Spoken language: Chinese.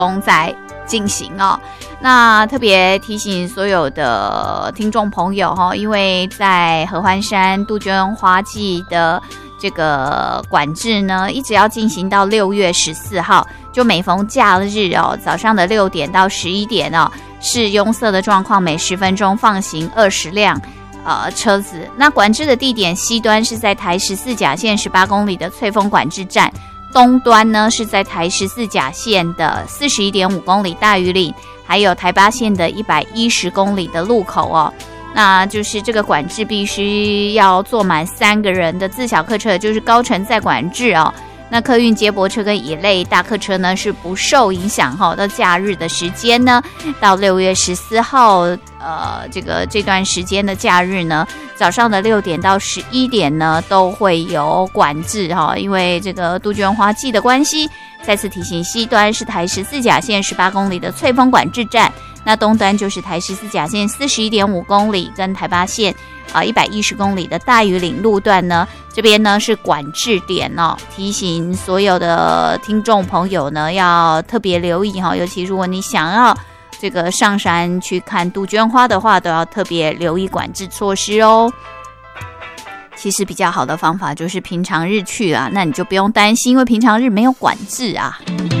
在进行哦。那特别提醒所有的听众朋友哈，因为在合欢山杜鹃花季的这个管制呢，一直要进行到6月14号，就每逢假日哦，早上的6点到11点哦，是拥塞的状况，每10分钟放行20辆车子。那管制的地点西端是在台14甲线18公里的翠峰管制站，东端呢是在台14甲线的41.5公里大屿岭，还有台8线的110公里的路口哦。那就是这个管制必须要坐满3个人的自小客车，就是高乘载管制哦。那客运接驳车跟乙类大客车呢是不受影响哈。到假日的时间呢，到6月14号这段时间的假日呢，早上的6点到11点呢都会有管制哈。因为这个杜鹃花季的关系，再次提醒，西端是台14甲线18公里的翠峰管制站，那东端就是台14甲线41.5公里跟台8线110公里的大屿岭路段呢，这边呢是管制点哦。提醒所有的听众朋友呢要特别留意哈，尤其如果你想要这个上山去看杜鹃花的话，都要特别留意管制措施哦。其实比较好的方法就是平常日去啊，那你就不用担心，因为平常日没有管制啊。